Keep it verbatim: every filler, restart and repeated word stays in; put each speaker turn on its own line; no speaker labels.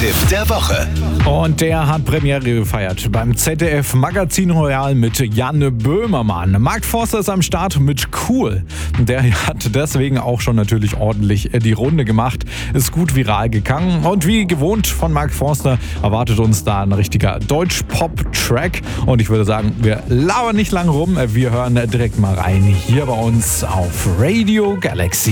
Musiktipp der Woche.
Und der hat Premiere gefeiert beim Z D F Magazin Royal mit Jan Böhmermann. Mark Forster ist am Start mit Cool. Der hat deswegen auch schon natürlich ordentlich die Runde gemacht, ist gut viral gegangen. Und wie gewohnt von Mark Forster erwartet uns da ein richtiger Deutsch-Pop-Track. Und ich würde sagen, wir labern nicht lang rum, wir hören direkt mal rein hier bei uns auf Radio Galaxy.